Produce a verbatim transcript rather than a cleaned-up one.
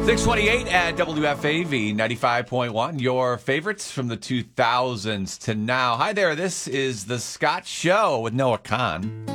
six twenty-eight at W F A V ninety-five point one. Your favorites from the two thousands to now. Hi there. This is The Scott Show with Noah Kahn.